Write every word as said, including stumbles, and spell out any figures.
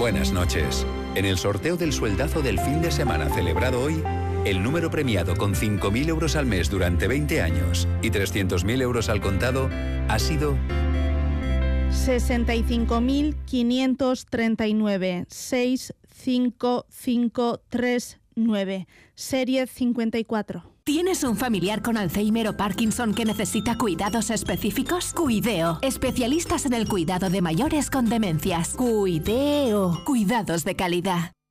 Buenas noches. En el sorteo del sueldazo del fin de semana celebrado hoy, el número premiado con cinco mil euros al mes durante veinte años y trescientos mil euros al contado ha sido sesenta y cinco mil quinientos treinta y nueve, seis cinco cinco tres nueve, serie cincuenta y cuatro. ¿Tienes un familiar con Alzheimer o Parkinson que necesita cuidados específicos? Cuideo, especialistas en el cuidado de mayores con demencias. Cuideo, cuidados de calidad.